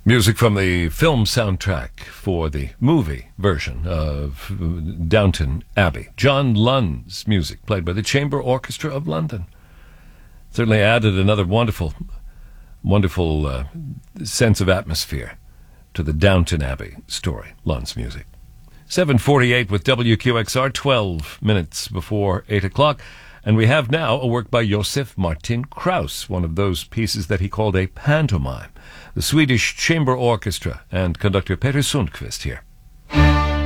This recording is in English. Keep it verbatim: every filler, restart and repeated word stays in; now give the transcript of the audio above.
Music from the film soundtrack for the movie version of Downton Abbey. John Lund's music, played by the Chamber Orchestra of London. Certainly added another wonderful, wonderful uh, sense of atmosphere to the Downton Abbey story, Lund's music. seven forty-eight with W Q X R, twelve minutes before eight o'clock. And we have now a work by Josef Martin Kraus, one of those pieces that he called a pantomime. The Swedish Chamber Orchestra and conductor Peter Sundqvist here.